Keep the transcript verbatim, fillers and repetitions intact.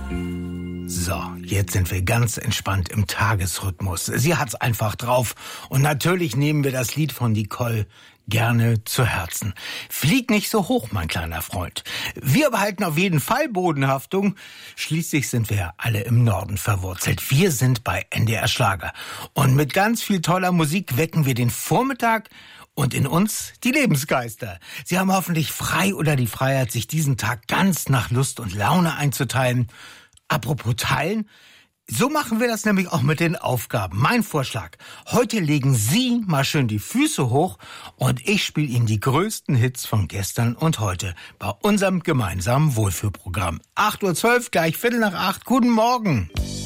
So, jetzt sind wir ganz entspannt im Tagesrhythmus. Sie hat's einfach drauf. Und natürlich nehmen wir das Lied von Nicole gerne zu Herzen. Flieg nicht so hoch, mein kleiner Freund. Wir behalten auf jeden Fall Bodenhaftung. Schließlich sind wir ja alle im Norden verwurzelt. Wir sind bei N D R Schlager. Und mit ganz viel toller Musik wecken wir den Vormittag und in uns die Lebensgeister. Sie haben hoffentlich frei oder die Freiheit, sich diesen Tag ganz nach Lust und Laune einzuteilen. Apropos teilen, so machen wir das nämlich auch mit den Aufgaben. Mein Vorschlag, heute legen Sie mal schön die Füße hoch und ich spiele Ihnen die größten Hits von gestern und heute bei unserem gemeinsamen Wohlfühlprogramm. acht Uhr zwölf, gleich Viertel nach acht, guten Morgen.